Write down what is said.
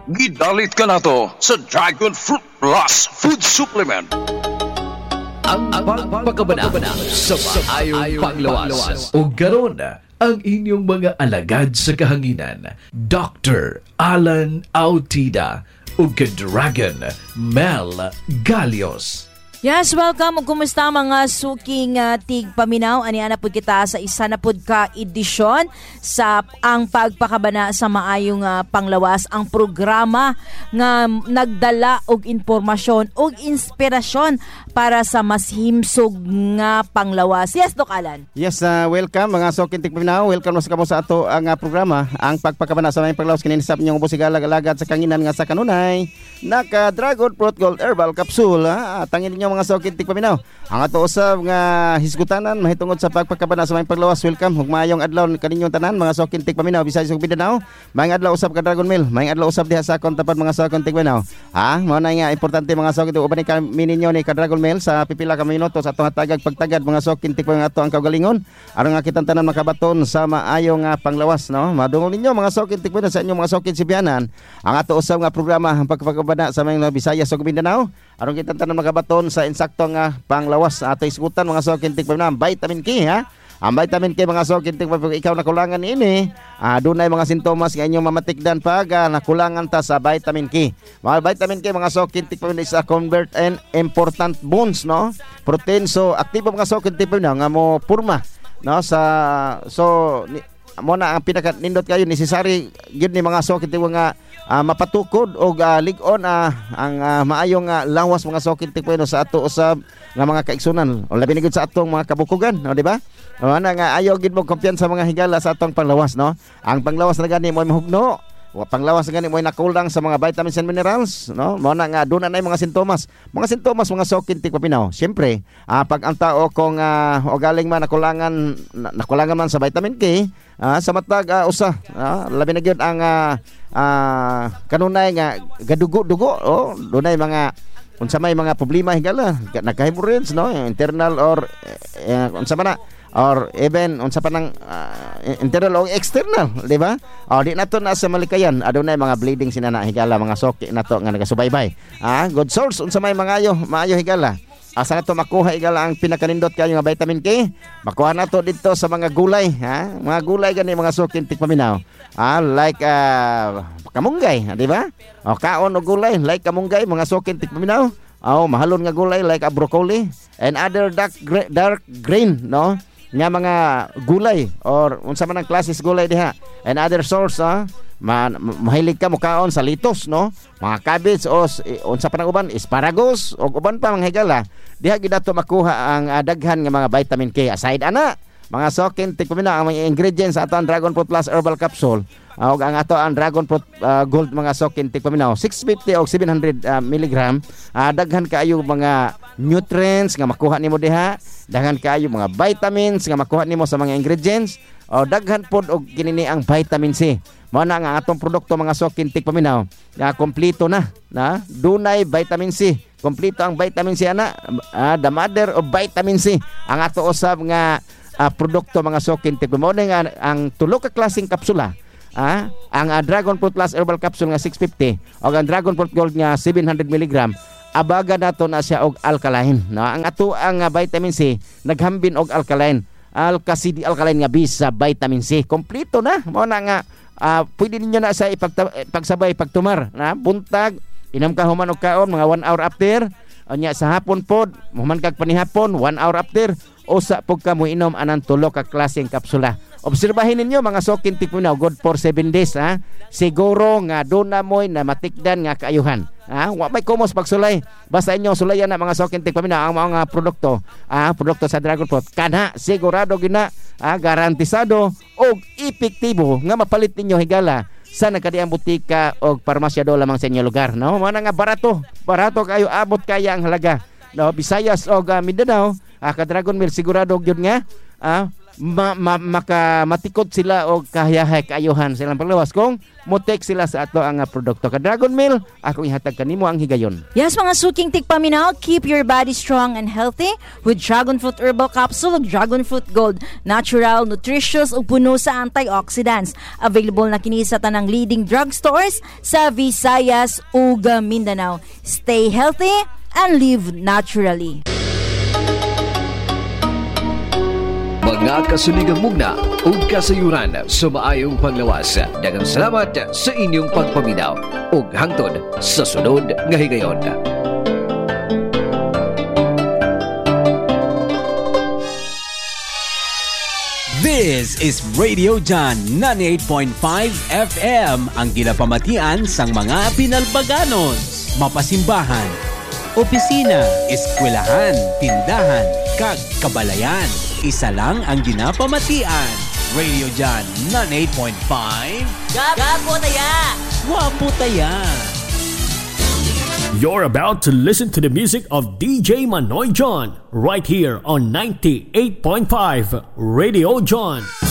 Gidalit ka na to sa Dragon Fruit Plus Food Supplement. Ang pagpakabana sa maayong panglawas. O garon ang inyong mga alagad sa kahanginan, Dr. Alan Autida o Dragon Mel Galios. Yes, welcome. Kumusta mga suking tigpaminaw? Aniana po kita sa isa na po ka edisyon sa ang pagpakabana sa maayong panglawas. Ang programa nga nagdala og impormasyon og inspirasyon para sa mas himsog nga panglawas. Yes, Doc Alan. Yes, welcome mga suking tigpaminaw. Welcome sa kamo sa ato ang programa. Ang pagpakabana sa maayong panglawas kininisap ninyong ubos alagad sa kanginan nga sa kanunay. Naka Dragon Fruit Gold Herbal Capsule. Tangin ninyo mga sokit tigpaminaw. Ang ato usab nga hisgutanan mahitungod sa pagpakabana sa maayong panglawas. Welcome ug maayong adlaw kaninyong tanan mga sokit tigpaminaw Bisayas ug Mindanao. Maayong adlaw usab ka Dragon Mill. Maayong adlaw usab diha sa akong tapat mga sokit tigpaminaw. Mao na nga importante mga sokit uban kami ninyo ni ka Dragon Mill sa pipila ka minuto sa atong hatagag pagtagad mga sokit tigpaminaw ato ang kaugalingon aron nga kitang tanan makabaton sa maayong panglawas no. Madungol ninyo mga sokit tigpaminaw sa inyong mga sokit sibianan. Ang ato usab nga programa ang pagpakabana sa maayong Bisayas ug Mindanao aron kitang tanan makabaton sa insakto nga panglawas ato isgutan mga sokit tigpaminaw vitamin K ha. Ang vitamin K mga sokit tigpaminaw ikaw nakulangan ini dunay mga sintomas nga inyong mamatikdan pag nakulangan ta sa vitamin K. Mga vitamin K mga sokit tigpaminaw is a convert and important bones no protein so aktibo mga sokit tigpaminaw nga mo purma no sa mo na ang pinaka nindot kayo necessary gyud ni mga sokit tigpaminaw nga mapatukod o lig-on ang maayong lawas mga sokit tigpaminaw sa ato usab nga mga kaigsunan o labi na gud sa atong mga kabukugan no di ba? Ana nga ayo gid mo kumpiyansa sa mga higala sa atong panglawas no. Ang panglawas na gani mo mahugno. O panglawas na gani mo nakulang sa mga vitamins and minerals no. Mao na nga duna nay mga sintomas. Mga sintomas mga sokit tigpaminaw. Syempre, pag ang tao kung o galing man nakulangan man sa vitamin K, sa matag usa labi na gyud ang kanunay nga gadugo-dugo dunay mga unsa may mga problema higala nagka-hemorrhoids no internal or unsa man na or even unsa pa nang internal o external di ba di nato na sa malikayan adunay mga bleeding sinana higala mga soki nato nga nagasubaybay good source unsa may maayo higala asa nato makuha higala ang pinakanindot kayo nga vitamin K makuha nato dito sa mga gulay mga gulay gani mga soki tigpaminaw like kamunggay di ba kaon og gulay like kamunggay mga sokin tigpaminaw mahalon nga gulay like broccoli and other dark green no nga mga gulay or unsa man ang klases gulay diha and other source mahilig ka mo kaon sa litos no mga cabbage o unsa pa nang uban asparagus o uban pa mga higala diha gid ato makuha ang daghan nga mga vitamin K aside ana mga sokin tigpaminaw ang mga ingredients sa ato ang Dragon Fruit Plus Herbal Capsule ang ato ang Dragon Fruit Gold mga sokin tigpaminaw 650 o 700 mg daghan kaayo mga nutrients nga makuha nimo diha daghan kaayo mga vitamins nga makuha nimo sa mga ingredients o daghan pod og kinini ang vitamin C mao na nga atong produkto mga sokin tigpaminaw nga kompleto na dunay vitamin C kompleto ang vitamin C ana the mother of vitamin C ang ato usab nga produkto mga sokin tigpaminaw nga ang tulo ka klaseng kapsula ang Dragon Fruit Plus Herbal Capsule nga 650 o ang Dragon Fruit Gold nga 700 mg abaga nato na siya og alkaline no ang ato ang vitamin C naghambin og alkaline alkasidi alkaline nga bisa vitamin C kompleto na mao na nga pwede ninyo na sa pagsabay pagtumar na buntag inam ka human og kaon mga 1 hour after nya sa hapon pod human kag panihapon 1 hour after usa pug ka mo inom anang tulo ka klaseng kapsula. Obserbahin ninyo mga sokin tigpaminaw good for 7 days siguro nga duna moy na matikdan nga kaayuhan wa may kumos pagsulay basta inyo sulayan na mga sokin tigpaminaw ang mga produkto sa Dragon Fruit kana sigurado gina garantisado og epektibo nga mapalit ninyo higala sa nagkadiang butika o parmasyado lamang sa inyong lugar no mana nga barato kayo abot kaya ang halaga no Bisayas o Mindanao ka Dragon Mill sigurado gyud nga matikot sila o kahayahay kaayuhan silang panglawas kung motek sila sa ato ang produkto. Ka Dragon Meal, akong ihatag kanimo ang higayon. Yes, mga suking tigpaminaw, keep your body strong and healthy with Dragon Fruit Herbal Capsule ug Dragon Fruit Gold. Natural, nutritious ug puno sa antioxidants. Available na kini sa tanang leading drugstores sa Visayas ug Mindanao. Stay healthy and live naturally. Mga kasuligang mugna o kasayuran sa maayong panglawas. Daghang salamat sa inyong pagpaminaw ug hangtod sa sunod nga higayon. This is Radio John 98.5 FM, ang ginapamatian sang mga pinalbaganos, mapasimbahan, opisina, eskwelahan, tindahan, kag kabalayan. Isa lang ang ginapamatian. Radio John 98.5. Gapo taya! Wapo taya! You're about to listen to the music of DJ Manoy John right here on 98.5 Radio John.